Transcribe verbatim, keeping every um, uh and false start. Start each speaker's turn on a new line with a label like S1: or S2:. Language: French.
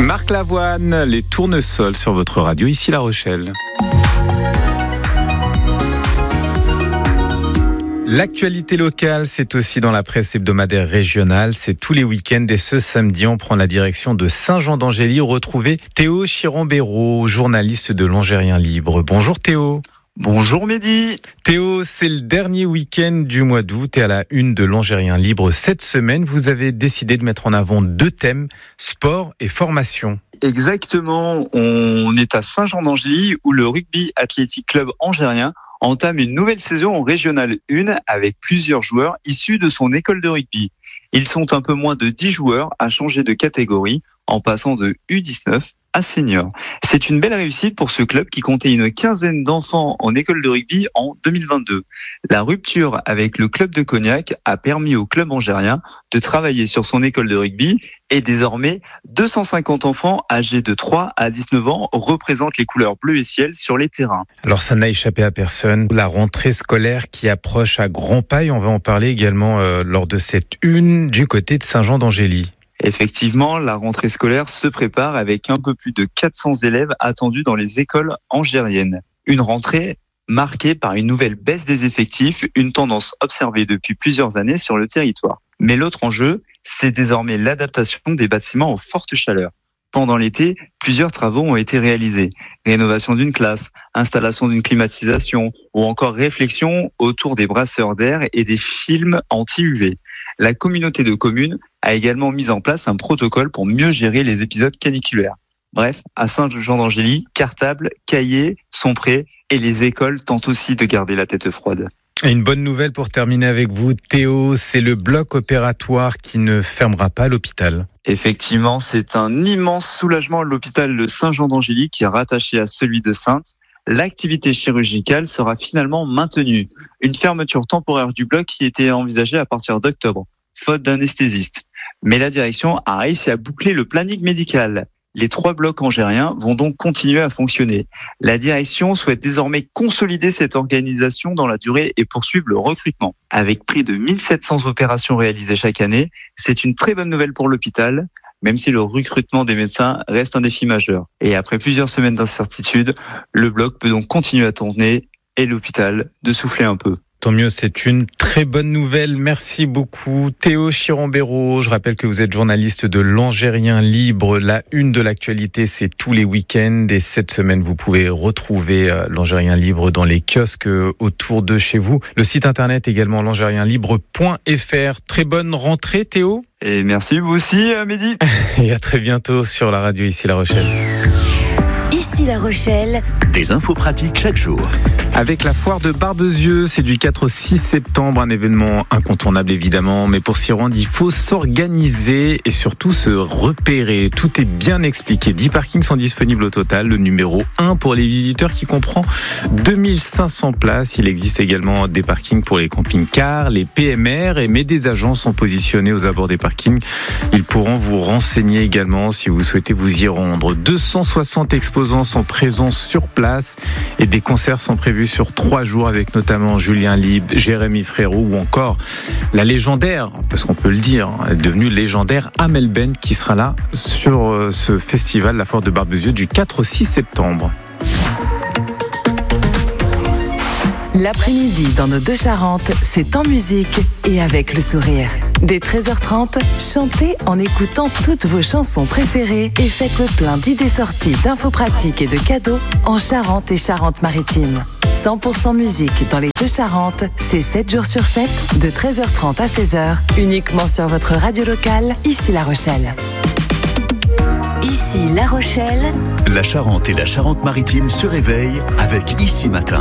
S1: Marc Lavoine, les tournesols sur votre radio, ici La Rochelle. L'actualité locale, c'est aussi dans la presse hebdomadaire régionale. C'est tous les week-ends et ce samedi, on prend la direction de Saint-Jean-d'Angély où retrouver Théo Chiron-Béraud, journaliste de Longérien Libre. Bonjour Théo.
S2: Bonjour Mehdi.
S1: Théo, c'est le dernier week-end du mois d'août et à la une de Longérien Libre cette semaine, vous avez décidé de mettre en avant deux thèmes, sport et formation.
S2: Exactement, on est à Saint-Jean-d'Angély où le Rugby Athletic Club angérien entame une nouvelle saison en Régionale un avec plusieurs joueurs issus de son école de rugby. Ils sont un peu moins de dix joueurs à changer de catégorie en passant de U dix-neuf à senior. C'est une belle réussite pour ce club qui comptait une quinzaine d'enfants en école de rugby en deux mille vingt-deux. La rupture avec le club de Cognac a permis au club angérien de travailler sur son école de rugby et désormais deux cent cinquante enfants âgés de trois à dix-neuf ans représentent les couleurs bleu et ciel sur les terrains.
S1: Alors ça n'a échappé à personne, la rentrée scolaire qui approche à grands pas et on va en parler également euh, lors de cette une du côté de Saint-Jean-d'Angély.
S2: Effectivement, la rentrée scolaire se prépare avec un peu plus de quatre cents élèves attendus dans les écoles angériennes. Une rentrée marquée par une nouvelle baisse des effectifs, une tendance observée depuis plusieurs années sur le territoire. Mais l'autre enjeu, c'est désormais l'adaptation des bâtiments aux fortes chaleurs. Pendant l'été, plusieurs travaux ont été réalisés. Rénovation d'une classe, installation d'une climatisation ou encore réflexion autour des brasseurs d'air et des films anti-U V. La communauté de communes a également mis en place un protocole pour mieux gérer les épisodes caniculaires. Bref, à Saint-Jean-d'Angély, cartables, cahiers sont prêts et les écoles tentent aussi de garder la tête froide.
S1: Et une bonne nouvelle pour terminer avec vous, Théo, c'est le bloc opératoire qui ne fermera pas l'hôpital.
S2: Effectivement, c'est un immense soulagement à l'hôpital de Saint-Jean-d'Angély qui est rattaché à celui de Saintes. L'activité chirurgicale sera finalement maintenue. Une fermeture temporaire du bloc qui était envisagée à partir d'octobre, faute d'anesthésiste. Mais la direction a réussi à boucler le planning médical. Les trois blocs angériens vont donc continuer à fonctionner. La direction souhaite désormais consolider cette organisation dans la durée et poursuivre le recrutement. Avec près de mille sept cents opérations réalisées chaque année, c'est une très bonne nouvelle pour l'hôpital, même si le recrutement des médecins reste un défi majeur. Et après plusieurs semaines d'incertitude, le bloc peut donc continuer à tourner et l'hôpital de souffler un peu.
S1: Tant mieux, c'est une très bonne nouvelle. Merci beaucoup Théo Chiron-Béraud. Je rappelle que vous êtes journaliste de Longérien Libre. La une de l'actualité, c'est tous les week-ends. Et cette semaine, vous pouvez retrouver Longérien Libre dans les kiosques autour de chez vous. Le site internet également longérien libre point f r. Très bonne rentrée Théo.
S2: Et merci vous aussi Mehdi.
S1: Et à très bientôt sur la radio ici La Rochelle.
S3: Ici La Rochelle.
S4: Des infos pratiques chaque jour.
S1: Avec la foire de Barbezieux, c'est du quatre au six septembre, un événement incontournable évidemment, mais pour s'y rendre, il faut s'organiser et surtout se repérer. Tout est bien expliqué. dix parkings sont disponibles au total. Le numéro un pour les visiteurs qui comprend deux mille cinq cents places. Il existe également des parkings pour les camping-cars, les P M R, et mais des agents sont positionnés aux abords des parkings. Ils pourront vous renseigner également si vous souhaitez vous y rendre. deux cent soixante exposants sont présents sur place et des concerts sont prévus sur trois jours avec notamment Julien Libre, Jérémy Frérot ou encore la légendaire, parce qu'on peut le dire, elle est devenue légendaire, Amel Ben qui sera là sur ce festival, la foire de Barbezieux du quatre au six septembre.
S5: L'après-midi dans nos deux Charentes, c'est en musique et avec le sourire. Dès treize heures trente, chantez en écoutant toutes vos chansons préférées et faites le plein d'idées sorties, d'infos pratiques et de cadeaux en Charente et Charente-Maritime. cent pour cent musique dans les deux Charentes, c'est sept jours sur sept, de treize heures trente à seize heures, uniquement sur votre radio locale, ici La Rochelle.
S3: Ici La Rochelle.
S4: La Charente et la Charente-Maritime se réveillent avec Ici Matin.